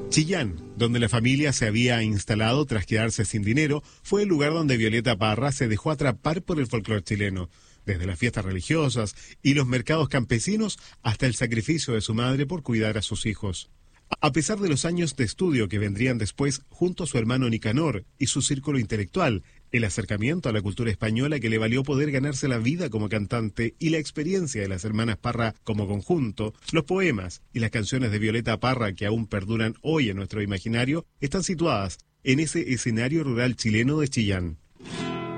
Chillán, donde la familia se había instalado tras quedarse sin dinero, fue el lugar donde Violeta Parra se dejó atrapar por el folclore chileno, desde las fiestas religiosas y los mercados campesinos hasta el sacrificio de su madre por cuidar a sus hijos. A pesar de los años de estudio que vendrían después junto a su hermano Nicanor y su círculo intelectual, el acercamiento a la cultura española que le valió poder ganarse la vida como cantante y la experiencia de las hermanas Parra como conjunto, los poemas y las canciones de Violeta Parra que aún perduran hoy en nuestro imaginario, están situadas en ese escenario rural chileno de Chillán.